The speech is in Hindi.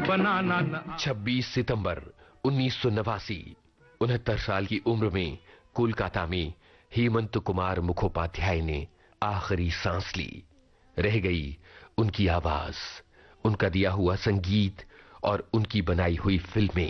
बनाना न। 26 सितंबर 1989, 69 साल की उम्र में कोलकाता में हेमंत कुमार मुखोपाध्याय ने आखिरी सांस ली। रह गई उनकी आवाज, उनका दिया हुआ संगीत और उनकी बनाई हुई फिल्में।